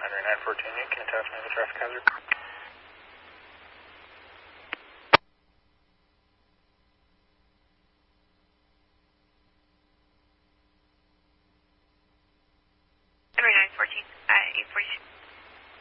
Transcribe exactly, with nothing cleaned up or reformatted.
Henry nine fourteen, can you attach me to traffic hazard?